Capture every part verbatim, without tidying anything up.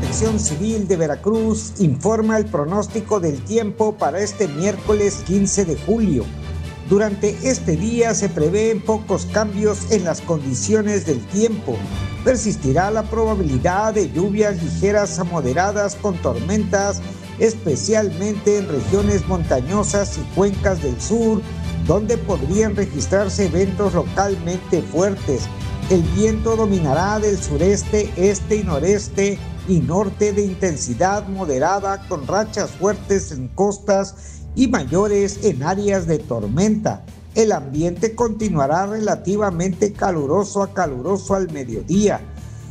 Protección Civil de Veracruz informa el pronóstico del tiempo para este miércoles quince de julio. Durante este día se prevén pocos cambios en las condiciones del tiempo. Persistirá la probabilidad de lluvias ligeras a moderadas con tormentas, especialmente en regiones montañosas y cuencas del sur, donde podrían registrarse eventos localmente fuertes. El viento dominará del sureste, este y noreste y norte de intensidad moderada con rachas fuertes en costas y mayores en áreas de tormenta. El ambiente continuará relativamente caluroso a caluroso al mediodía.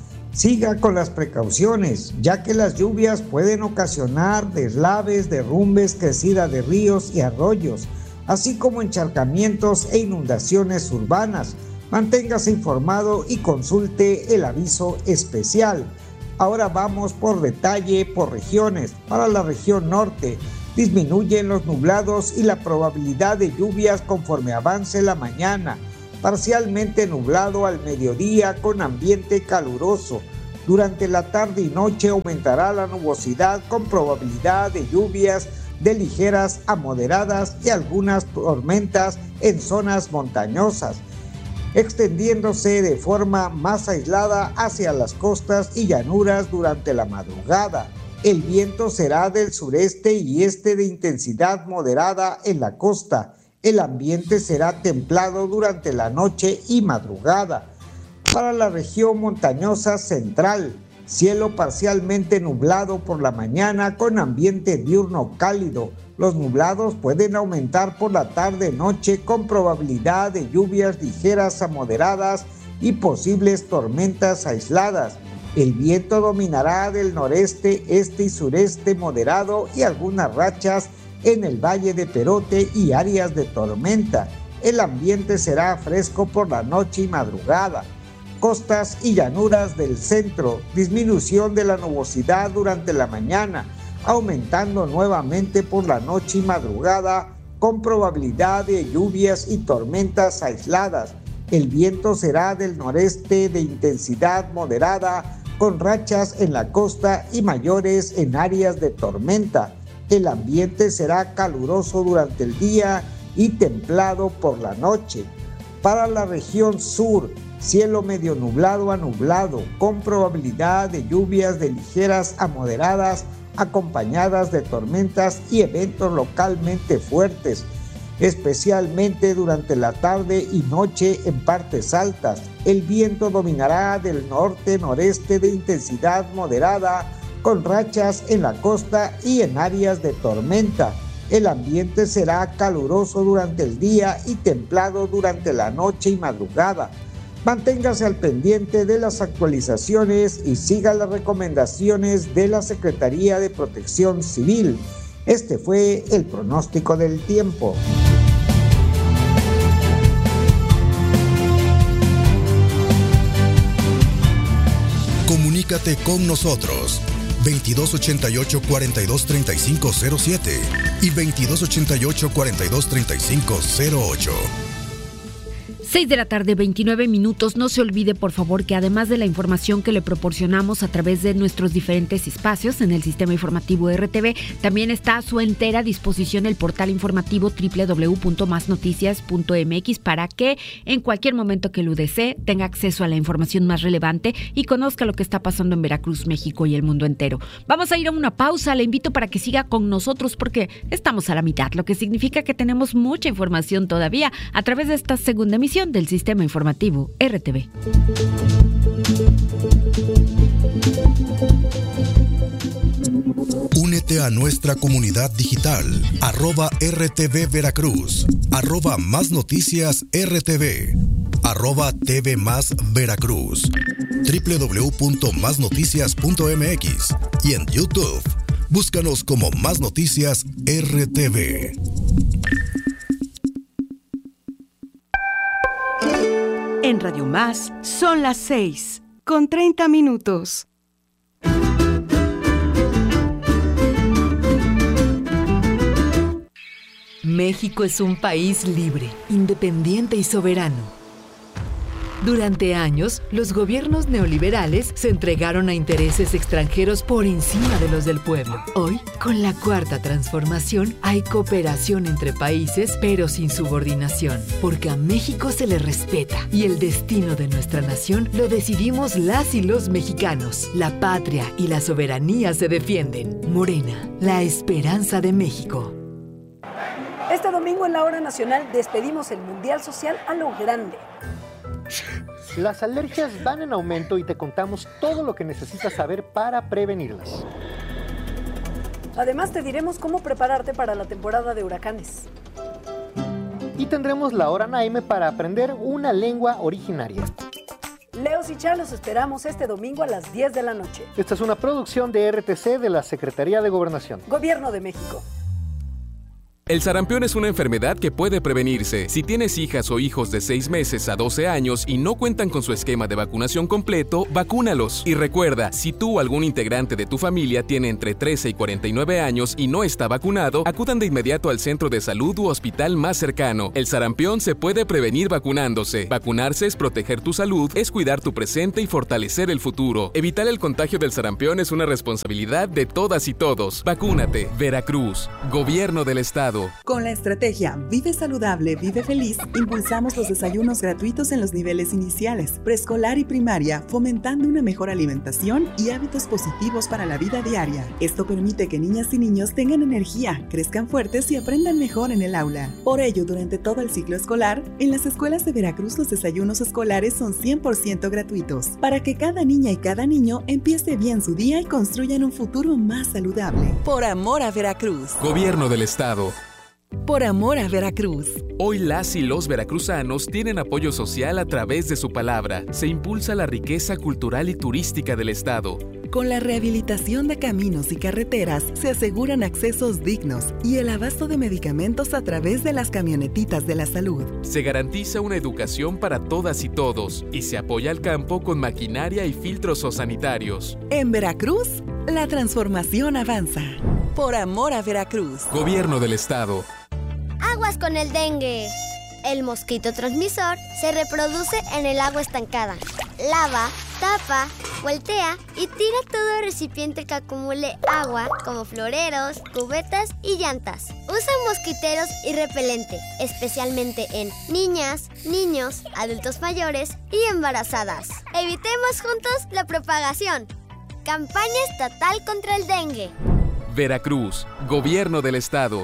Siga con las precauciones, ya que las lluvias pueden ocasionar deslaves, derrumbes, crecida de ríos y arroyos, así como encharcamientos e inundaciones urbanas. Manténgase informado y consulte el aviso especial. Ahora vamos por detalle por regiones. Para la región norte, disminuyen los nublados y la probabilidad de lluvias conforme avance la mañana. Parcialmente nublado al mediodía con ambiente caluroso. Durante la tarde y noche aumentará la nubosidad con probabilidad de lluvias de ligeras a moderadas y algunas tormentas en zonas montañosas, extendiéndose de forma más aislada hacia las costas y llanuras durante la madrugada. El viento será del sureste y este de intensidad moderada en la costa. El ambiente será templado durante la noche y madrugada. Para la región montañosa central, cielo parcialmente nublado por la mañana con ambiente diurno cálido. Los nublados pueden aumentar por la tarde-noche con probabilidad de lluvias ligeras a moderadas y posibles tormentas aisladas. El viento dominará del noreste, este y sureste moderado y algunas rachas en el Valle de Perote y áreas de tormenta. El ambiente será fresco por la noche y madrugada. Costas y llanuras del centro, disminución de la nubosidad durante la mañana, aumentando nuevamente por la noche y madrugada con probabilidad de lluvias y tormentas aisladas. El viento será del noreste de intensidad moderada con rachas en la costa y mayores en áreas de tormenta. El ambiente será caluroso durante el día y templado por la noche. Para la región sur, cielo medio nublado a nublado, con probabilidad de lluvias de ligeras a moderadas, acompañadas de tormentas y eventos localmente fuertes, especialmente durante la tarde y noche en partes altas. El viento dominará del norte-noreste de intensidad moderada, con rachas en la costa y en áreas de tormenta. El ambiente será caluroso durante el día y templado durante la noche y madrugada. Manténgase al pendiente de las actualizaciones y siga las recomendaciones de la Secretaría de Protección Civil. Este fue el pronóstico del tiempo. Comunícate con nosotros veintidós ochenta y ocho, cuarenta y dos, treinta y cinco cero siete y veintidós ochenta y ocho, cuarenta y dos, treinta y cinco cero ocho. seis de la tarde, veintinueve minutos. No se olvide, por favor, que además de la información que le proporcionamos a través de nuestros diferentes espacios en el sistema informativo R T V, también está a su entera disposición el portal informativo doble u doble u doble u punto más noticias punto m x para que en cualquier momento que lo desee tenga acceso a la información más relevante y conozca lo que está pasando en Veracruz, México y el mundo entero. Vamos a ir a una pausa. Le invito para que siga con nosotros porque estamos a la mitad, lo que significa que tenemos mucha información todavía a través de esta segunda emisión del sistema informativo R T V. Únete a nuestra comunidad digital, arroba R T V Veracruz, arroba Más Noticias R T V, arroba T V Más Veracruz, doble u doble u doble u punto más noticias punto m x y en YouTube, búscanos como Más Noticias R T V. En Radio Más son las seis con treinta minutos. México es un país libre, independiente y soberano. Durante años, los gobiernos neoliberales se entregaron a intereses extranjeros por encima de los del pueblo. Hoy, con la cuarta transformación, hay cooperación entre países, pero sin subordinación, porque a México se le respeta y el destino de nuestra nación lo decidimos las y los mexicanos. La patria y la soberanía se defienden. Morena, la esperanza de México. Este domingo en la Hora Nacional despedimos el Mundial Social a lo grande. Las alergias van en aumento y te contamos todo lo que necesitas saber para prevenirlas. Además te diremos cómo prepararte para la temporada de huracanes. Y tendremos la Hora Naime para aprender una lengua originaria. Leos y Char, los esperamos este domingo a las diez de la noche. Esta es una producción de R T C de la Secretaría de Gobernación. Gobierno de México. El sarampión es una enfermedad que puede prevenirse. Si tienes hijas o hijos de seis meses a doce años y no cuentan con su esquema de vacunación completo, vacúnalos. Y recuerda, si tú o algún integrante de tu familia tiene entre trece y cuarenta y nueve años y no está vacunado, acudan de inmediato al centro de salud u hospital más cercano. El sarampión se puede prevenir vacunándose. Vacunarse es proteger tu salud, es cuidar tu presente y fortalecer el futuro. Evitar el contagio del sarampión es una responsabilidad de todas y todos. Vacúnate. Veracruz, Gobierno del Estado. Con la estrategia Vive Saludable, Vive Feliz, impulsamos los desayunos gratuitos en los niveles iniciales, preescolar y primaria, fomentando una mejor alimentación y hábitos positivos para la vida diaria. Esto permite que niñas y niños tengan energía, crezcan fuertes y aprendan mejor en el aula. Por ello, durante todo el ciclo escolar, en las escuelas de Veracruz los desayunos escolares son cien por ciento gratuitos, para que cada niña y cada niño empiece bien su día y construyan un futuro más saludable. Por amor a Veracruz. Gobierno del Estado. Por amor a Veracruz. Hoy las y los veracruzanos tienen apoyo social a través de su palabra. Se impulsa la riqueza cultural y turística del Estado. Con la rehabilitación de caminos y carreteras se aseguran accesos dignos y el abasto de medicamentos a través de las camionetitas de la salud. Se garantiza una educación para todas y todos y se apoya al campo con maquinaria y filtros sanitarios. En Veracruz, la transformación avanza. Por amor a Veracruz. Gobierno del Estado. Aguas con el dengue. El mosquito transmisor se reproduce en el agua estancada. Lava, tapa, voltea y tira todo recipiente que acumule agua, como floreros, cubetas y llantas. Usa mosquiteros y repelente, especialmente en niñas, niños, adultos mayores y embarazadas. Evitemos juntos la propagación. Campaña estatal contra el dengue. Veracruz, Gobierno del Estado.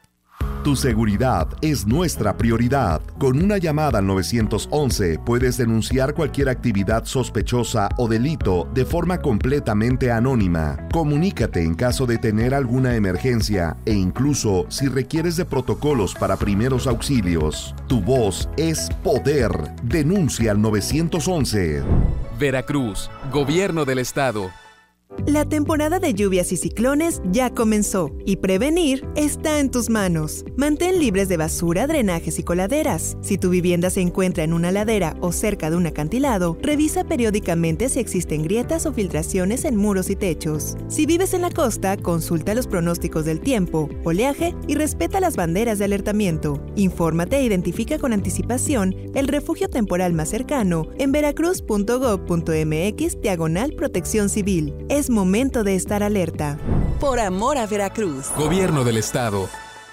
Tu seguridad es nuestra prioridad. Con una llamada al nueve once puedes denunciar cualquier actividad sospechosa o delito de forma completamente anónima. Comunícate en caso de tener alguna emergencia e incluso si requieres de protocolos para primeros auxilios. Tu voz es poder. Denuncia al nueve once. Veracruz, Gobierno del Estado. La temporada de lluvias y ciclones ya comenzó y prevenir está en tus manos. Mantén libres de basura, drenajes y coladeras. Si tu vivienda se encuentra en una ladera o cerca de un acantilado, revisa periódicamente si existen grietas o filtraciones en muros y techos. Si vives en la costa, consulta los pronósticos del tiempo, oleaje y respeta las banderas de alertamiento. Infórmate e identifica con anticipación el refugio temporal más cercano en veracruz punto gob punto mx diagonal protección civil. Es momento de estar alerta. Por amor a Veracruz. Gobierno del Estado.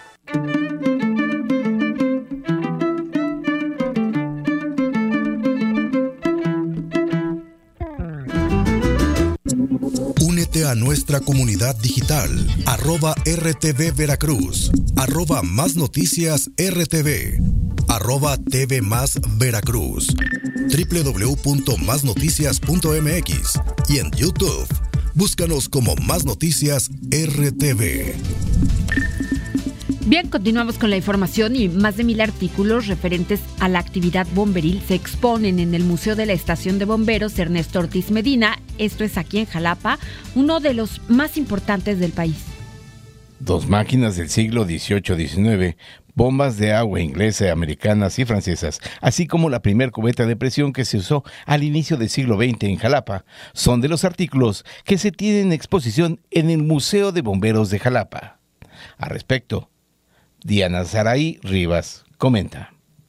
Únete a nuestra comunidad digital, arroba R T V Veracruz, arroba Más Noticias R T V, arroba T V Más Veracruz, doble u doble u doble u punto más noticias punto m x y en YouTube. Búscanos como Más Noticias R T V. Bien, continuamos con la información y más de mil artículos referentes a la actividad bomberil se exponen en el Museo de la Estación de Bomberos Ernesto Ortiz Medina. Esto es aquí en Jalapa, uno de los más importantes del país. Dos máquinas del siglo dieciocho diecinueve, bombas de agua inglesas, americanas y francesas, así como la primer cubeta de presión que se usó al inicio del siglo veinte en Jalapa, son de los artículos que se tienen en exposición en el Museo de Bomberos de Jalapa. Al respecto, Diana Saraí Rivas comenta.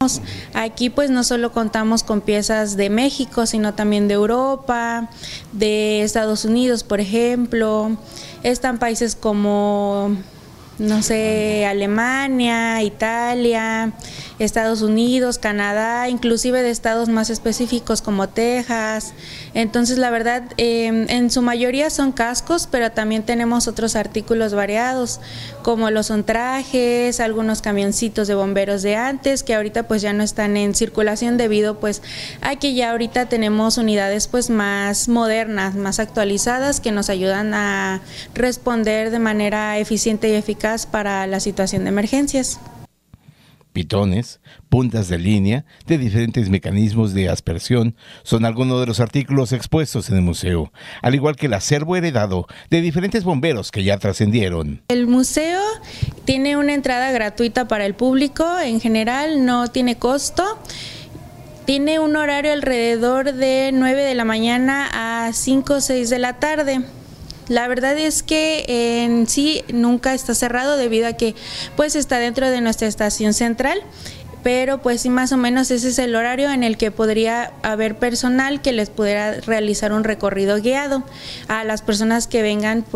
Aquí pues no solo contamos con piezas de México, sino también de Europa, de Estados Unidos, por ejemplo. Están países como, no sé, Alemania, Italia, Estados Unidos, Canadá, inclusive de estados más específicos como Texas. Entonces la verdad, eh, en su mayoría son cascos, pero también tenemos otros artículos variados, como lo son trajes, algunos camioncitos de bomberos de antes, que ahorita pues ya no están en circulación debido pues a que ya ahorita tenemos unidades pues más modernas, más actualizadas, que nos ayudan a responder de manera eficiente y eficaz para la situación de emergencias. Pitones, puntas de línea de diferentes mecanismos de aspersión son algunos de los artículos expuestos en el museo, al igual que el acervo heredado de diferentes bomberos que ya trascendieron. El museo tiene una entrada gratuita para el público, en general no tiene costo. Tiene un horario alrededor de nueve de la mañana a cinco o seis de la tarde. La verdad es que en sí nunca está cerrado debido a que pues está dentro de nuestra estación central, pero pues sí, más o menos ese es el horario en el que podría haber personal que les pudiera realizar un recorrido guiado a las personas que vengan